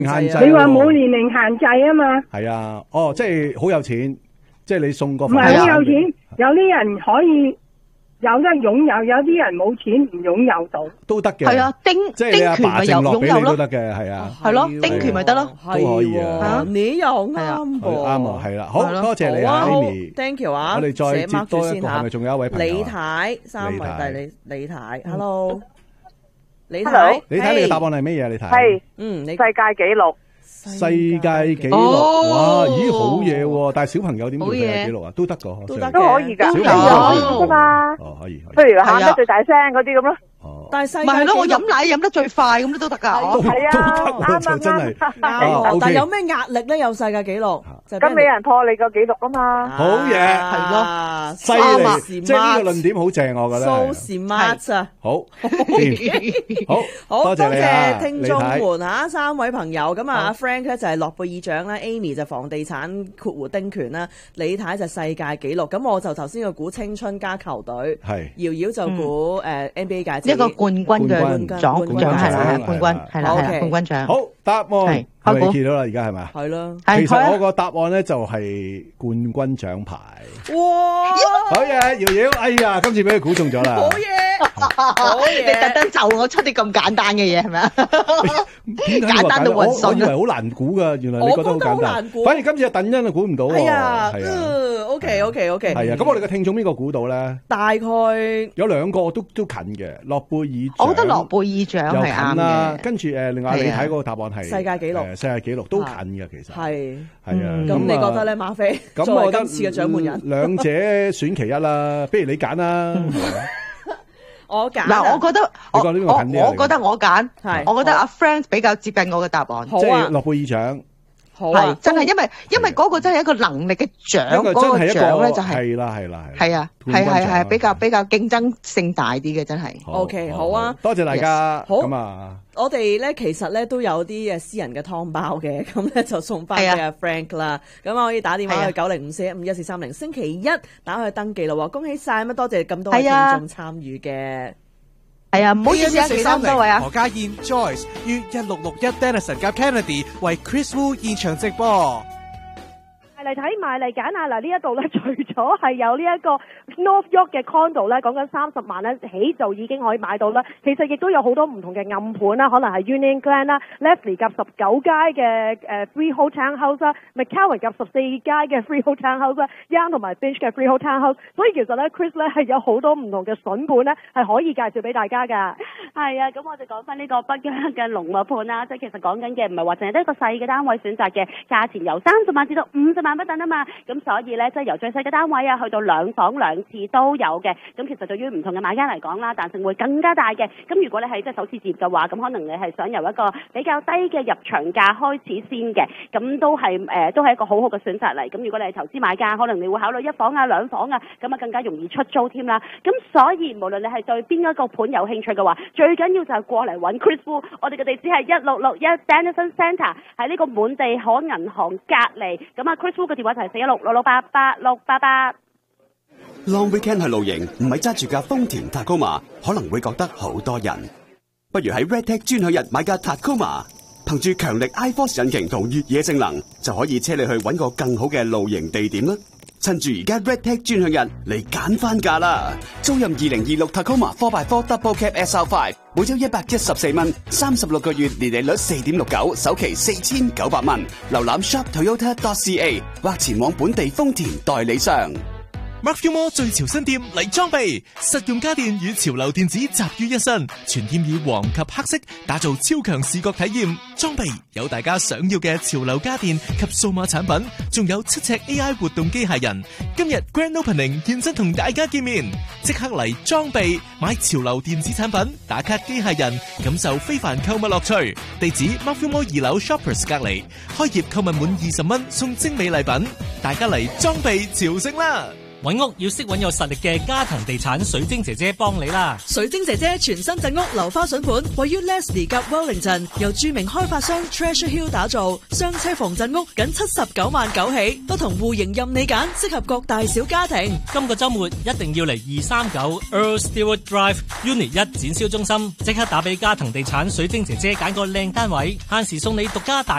限制。 你話冇年齡限制啊嘛？ 係啊，哦，即係好有錢，即係你送個唔係好有錢，有啲人可以有得擁有，有啲人冇錢唔擁有到， 都得嘅。 係啊， 即係你阿爸剩落俾你都得嘅，係啊， 係咯，丁權咪得咯， 都可以啊。 你又啱噃， 啱啊，係啦，好多謝你啊 ，Amy，Thank you 啊， 我哋再接多一個，係咪仲有一位朋友？ 李太，3位第李太 ，Hello，李太， 你睇你嘅答案係咩嘢？你睇係， 你世界紀錄。 世界紀錄，哇！咦，好嘢喎！但係小朋友點做世界紀錄啊？都得噶， 都得都可以㗎， 小朋友啫嘛。 哦，可以。 譬如喊得最大聲嗰啲咁咯。 哦， 但係世界咪係咯，我飲奶飲得最快咁都得㗎。 都係啊， 就真係啱。但係有咩壓力咧？有世界紀錄， 咁俾人破你個紀錄啊嘛。 好嘢， 係咯， 犀利，即係呢個論點好正，我覺得。 So smart 啊！ 好， 好， 多謝聽眾們嚇3位朋友。咁啊，阿 Frank 咧就係諾貝爾獎啦 ，Amy 就房地產括弧丁權啦，李太就世界紀錄。咁我就頭先個估青春加球隊，瑤瑤就估NBA 界。 一個冠軍嘅獎係啦，冠軍係啦，冠軍獎。 好，答案係咪見到啦？而家係咪？ 係咯。 其實我個答案咧就係冠軍獎牌。 哇！ 好嘢，瑤瑤，哎呀，今次俾佢估中咗啦。 好嘢， 你特登就我出啲咁簡單嘅嘢係咪啊？簡單到暈我以為好難估噶，原來你覺得好簡單。反而今次阿鄧欣啊估唔到。 係啊，OK。 係啊，咁我哋嘅聽眾邊個估到咧？ 大概有2個都近嘅，諾貝爾獎。 我覺得諾貝爾獎係啱嘅。 跟住另外你睇嗰個答案係世界紀錄， 世界紀錄都近嘅其實。 係啊。 咁你覺得咧，馬飛？ 咁我覺得今次嘅獎門人， 兩者選其一啦，不如你揀啦。 我揀嗱，我覺得我覺得我揀， 係， 我覺得阿 Frank 比較接近我嘅答案， 即係諾貝爾獎。 係真係，因為嗰個真係一個能力嘅獎，嗰個獎咧就係係啊，係比較競爭性大啲嘅，真係。 OK， 好啊， 多謝大家。 好咁啊， 我哋咧其實咧都有啲私人嘅湯包嘅，咁咧就送翻俾阿 Frank 啦。咁可以打電話去9054151430，星期一打去登記咯。恭喜晒，咁多謝咁多位聽眾參與嘅。 係啊，唔好意思啊，其他咁多位啊。 何家燕 Joyce 於1661 Denison 夾 Kennedy 為 Chris Wu 現場直播。 嚟睇埋嚟揀啊！嗱，呢一度咧，除咗係有呢一個 North York 嘅 condo 咧，講緊30萬咧起就已經可以買到啦。其實亦都有好多唔同嘅暗盤啦，可能係 Union Glen 啦、Leslie 夾19街嘅freehold townhouse 啦、McCowan 夾14街嘅 freehold townhouse 啦、Young 同埋 Finch 嘅 freehold townhouse。所以其實咧 ，Chris 咧係有好多唔同嘅筍盤咧，係可以介紹俾大家㗎。 係啊，咁我哋講翻呢個北疆嘅龍脈盤啦，即係其實講緊嘅唔係話淨係得一個細嘅單位選擇嘅，價錢由30萬至到50萬不等啊嘛，咁所以咧即係由最細嘅單位啊，去到2房2廁都有嘅。咁其實對於唔同嘅買家嚟講啦，彈性會更加大嘅。咁如果你係即係首次置業嘅話，咁可能你係想由一個比較低嘅入場價開始先嘅，咁都係一個好好嘅選擇嚟。咁如果你係投資買家，可能你會考慮1房啊、2房啊，咁啊更加容易出租添啦。咁所以無論你係對邊一個盤有興趣嘅話，最緊要就係過嚟揾 Chris Wu。我哋嘅地址係1661 Denison Centre， 喺呢個滿地可銀行隔離。咁啊 Chris Wu 嘅電話就係416-668-8688。 Long weekend 去露營，唔係揸住架豐田 Tacoma， 可能會覺得好多人。不如喺 Redtech 專享日買架 Tacoma， 憑住強力 iForce 引擎同越野性能，就可以車你去揾個更好嘅露營地點啦。趁住而家 Redtech 專享日嚟揀翻價啦！租任2026 Tacoma 4x4 Double Cab SR5， 每周114蚊，36個月年利率 4.69%， 首期4900蚊。瀏覽 shoptoyota.ca 或前往本地豐田代理商。 Markfield Mall 最潮新店嚟裝備，實用家電與潮流電子集於一身，全店以黃及黑色打造超強視覺體驗。裝備有大家想要嘅潮流家電及數碼產品，仲有7尺 AI 活動機械人。今日 Grand Opening 現身同大家見面，即刻嚟裝備買潮流電子產品，打卡機械人，感受非凡購物樂趣。地址 Markfield Mall 2樓 Shoppers 隔離，開業購物滿20蚊送精美禮品，大家嚟裝備朝聖啦！ 揾屋要識揾有實力嘅家庭地產水晶姐姐幫你啦。 水晶姐姐全新鎮屋樓花筍盤，位於 Leslie 及 Wellington， 由著名開發商 Treasure Hill 打造，雙車房鎮屋僅79萬9起，不同戶型任你揀，適合各大小家庭。 今個週末一定要嚟239 Earl Stewart Drive Unit 1展銷中心，即刻打俾家庭地產水晶姐姐揀個靚單位，限時送你獨家大